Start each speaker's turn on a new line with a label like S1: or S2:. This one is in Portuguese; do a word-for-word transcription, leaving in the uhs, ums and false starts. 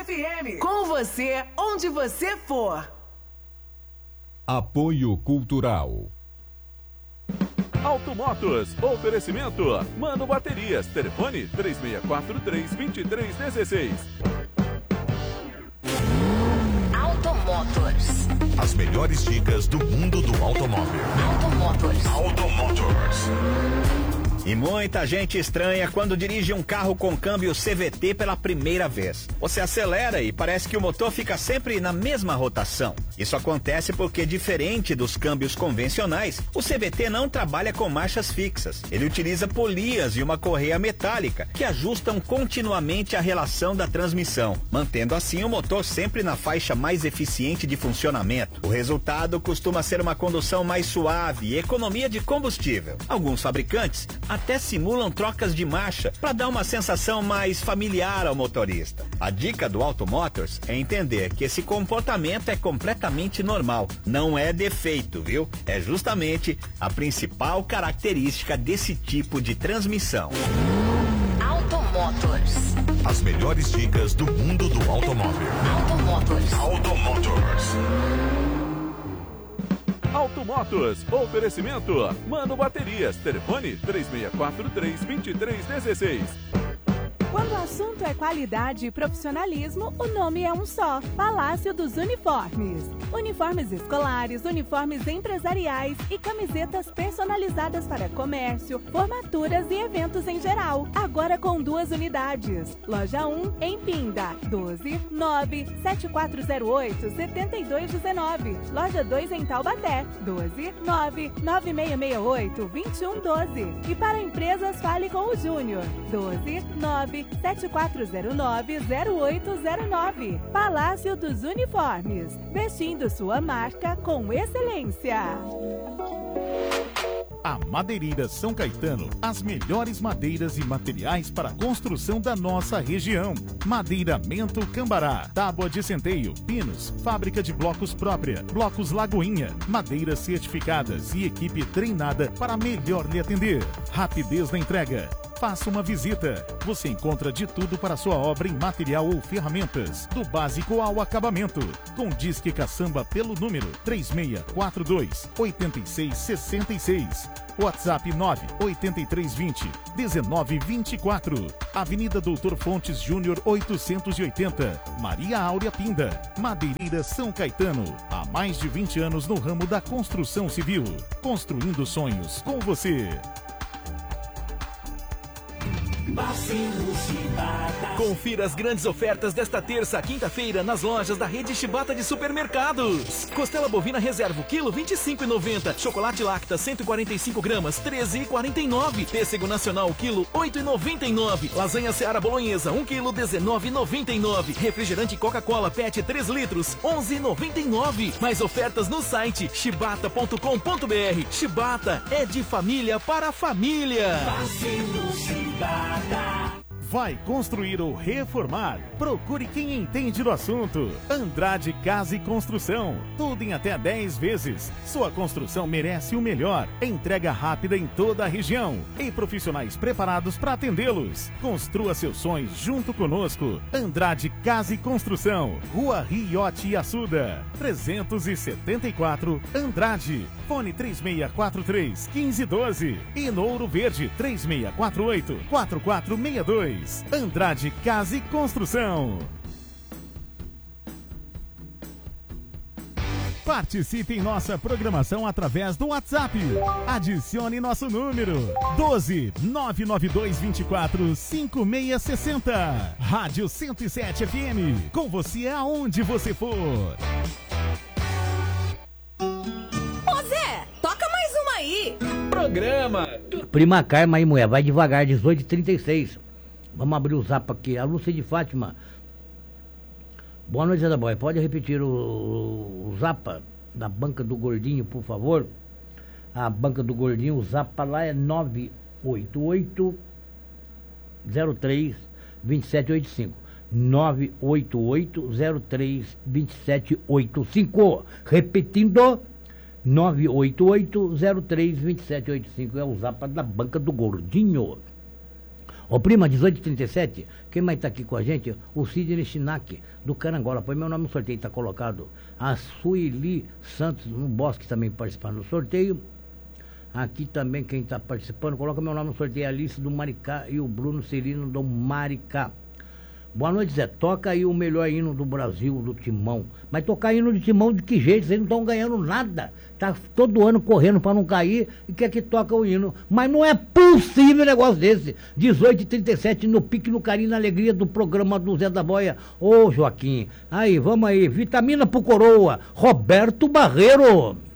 S1: F M. Com você, onde você for.
S2: Apoio Cultural.
S3: Automotos, oferecimento, Mano Baterias, telefone três seis quatro três, dois três um seis.
S4: Automotors.
S5: As melhores dicas do mundo do automóvel.
S4: Automotors.
S5: Automotors.
S6: E muita gente estranha quando dirige um carro com câmbio C V T pela primeira vez. Você acelera e parece que o motor fica sempre na mesma rotação. Isso acontece porque, diferente dos câmbios convencionais, o C V T não trabalha com marchas fixas. Ele utiliza polias e uma correia metálica que ajustam continuamente a relação da transmissão, mantendo assim o motor sempre na faixa mais eficiente de funcionamento. O resultado costuma ser uma condução mais suave e economia de combustível. Alguns fabricantes até simulam trocas de marcha para dar uma sensação mais familiar ao motorista. A dica do Automotors é entender que esse comportamento é completamente normal, não é defeito, viu? É justamente a principal característica desse tipo de transmissão.
S4: Automotors.
S5: As melhores dicas do mundo do automóvel.
S4: Automotors.
S5: Automotors.
S3: Automotos, oferecimento, Mano Baterias, telefone três seis quatro três, dois três um seis.
S7: Quando o assunto é qualidade e profissionalismo, o nome é um só: Palácio dos Uniformes. Uniformes escolares, uniformes empresariais e camisetas personalizadas para comércio, formaturas e eventos em geral. Agora com duas unidades. Loja um em Pinda, doze nove sete quatro zero oito sete dois um nove. Loja dois em Taubaté, doze nove nove seis seis oito dois um um doze. E para empresas, fale com o Júnior, doze nove sete quatro zero nove zero oito zero nove. Palácio dos Uniformes, vestindo sua marca com excelência.
S8: A Madeireira São Caetano, as melhores madeiras e materiais para a construção da nossa região. Madeiramento Cambará, tábua de centeio, pinos, fábrica de blocos própria, blocos Lagoinha, madeiras certificadas e equipe treinada para melhor lhe atender. Rapidez na entrega. Faça uma visita. Você encontra de tudo para sua obra em material ou ferramentas, do básico ao acabamento. Com Disque Caçamba pelo número três seis quatro dois, oito seis seis seis. WhatsApp nove oito três dois zero um nove dois quatro. Avenida Doutor Fontes Júnior oitocentos e oitenta. Maria Áurea Pinda. Madeireira São Caetano. Há mais de vinte anos no ramo da construção civil. Construindo sonhos com você.
S9: Confira as grandes ofertas desta terça, quinta-feira, nas lojas da rede Chibata de supermercados. Costela bovina reserva, quilo vinte e cinco reais e noventa centavos. Chocolate Lacta, cento e quarenta e cinco gramas, treze reais e quarenta e nove centavos. Pêssego nacional, quilo, oito reais e noventa e nove centavos. Lasanha Seara Bolonhesa, um quilo, dezenove reais e noventa e nove centavos. Refrigerante Coca-Cola Pet, três litros, onze reais e noventa e nove centavos. Mais ofertas no site chibata ponto com ponto br. Chibata é de família para família.
S8: Vai construir ou reformar? Procure quem entende do assunto. Andrade Casa e Construção. Tudo em até dez vezes. Sua construção merece o melhor. Entrega rápida em toda a região. E profissionais preparados para atendê-los. Construa seus sonhos junto conosco. Andrade Casa e Construção. Rua Riote e Açuda. trezentos e setenta e quatro, Andrade. Fone três seis quatro três, um cinco um dois. E no Ouro Verde, três seis quatro oito, quatro quatro seis dois. Andrade Casa e Construção. Participe em nossa programação através do WhatsApp. Adicione nosso número doze nove nove dois dois quatro cinco seis seis zero. Rádio cento e sete F M. Com você aonde você for.
S10: Ô Zé, toca mais uma aí.
S11: Programa. Prima Carma aí, mulher, vai devagar, dezoito e trinta e seis. Vamos abrir o zap aqui. A Lúcia de Fátima. Boa noite, Zé da Boy. Pode repetir o, o zap da Banca do Gordinho, por favor? A Banca do Gordinho, o zap lá é nove oito oito zero três dois sete oito cinco. nove oito oito zero três dois sete oito cinco. Repetindo, nove oito oito zero três dois sete oito cinco é o zap da Banca do Gordinho. Ô prima, dezoito e trinta e sete, quem mais tá aqui com a gente? O Sidney Chinac, do Carangola. Põe meu nome no sorteio, tá colocado. A Sueli Santos, no Bosque, também participando do sorteio. Aqui também quem tá participando, coloca meu nome no sorteio, a Alice do Maricá e o Bruno Celino do Maricá. Boa noite, Zé. Toca aí o melhor hino do Brasil, do Timão. Mas tocar hino de Timão de que jeito? Vocês não estão ganhando nada. Tá todo ano correndo para não cair e quer que toca o hino. Mas não é possível um negócio desse. dezoito e trinta e sete no pique, no carinho, na alegria do programa do Zé da Boia. Ô, Joaquim. Aí, vamos aí. Vitamina pro Coroa. Roberto Barreiro.